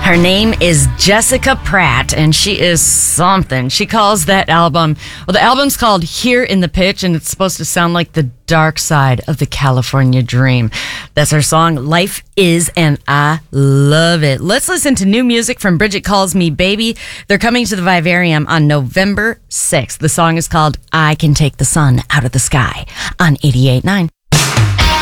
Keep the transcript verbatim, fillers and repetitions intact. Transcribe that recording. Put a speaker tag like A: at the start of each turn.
A: Her name is Jessica Pratt, and she is something. She calls that album, well, the album's called Here in the Pitch, and it's supposed to sound like the dark side of the California dream. That's her song, Life Is, and I love it. Let's listen to new music from Bridget Calls Me Baby. They're coming to the Vivarium on November sixth. The song is called I Can Take the Sun Out of the Sky on eighty-eight point nine.